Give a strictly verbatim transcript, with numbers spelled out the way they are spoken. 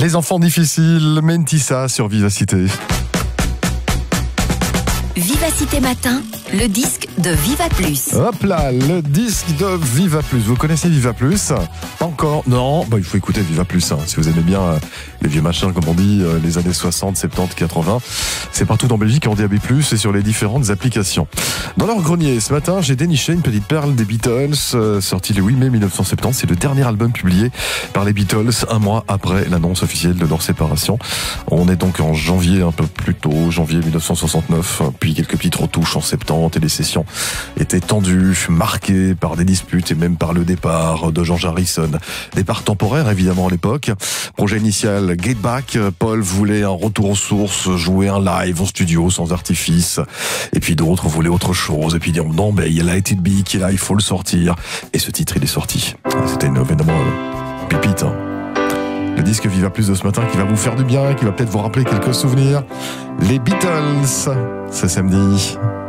Les enfants difficiles, Mentissa sur Vivacité. Vivacité Matin, le disque de Viva Plus. Hop là, le disque de Viva Plus. Vous connaissez Viva Plus? Pas encore? Non, bah, il faut écouter Viva Plus. Hein. Si vous aimez bien euh, les vieux machins, comme on dit, euh, les années soixante, soixante-dix, quatre-vingts. C'est partout en Belgique en D A B plus, et sur les différentes applications. Dans leur grenier, ce matin, j'ai déniché une petite perle des Beatles, euh, sorti le huit mai mille neuf cent soixante-dix. C'est le dernier album publié par les Beatles, un mois après l'annonce officielle de leur séparation. On est donc en janvier, un peu plus tôt, janvier mille neuf cent soixante-neuf, puis quelques petites retouches en septembre, et les sessions étaient tendues, marquées par des disputes et même par le départ de George Harrison. Départ temporaire, évidemment, à l'époque. Projet initial, Get Back. Paul voulait un retour aux sources, jouer un live en studio, sans artifice. Et puis d'autres voulaient autre chose. Et puis dire, non, ben, il y a la Let It Be qui est là, il faut le sortir. Et ce titre, il est sorti. C'était une, évidemment, euh, pépite, hein. Le disque Viva Plus de ce matin qui va vous faire du bien, qui va peut-être vous rappeler quelques souvenirs. Les Beatles, ce samedi.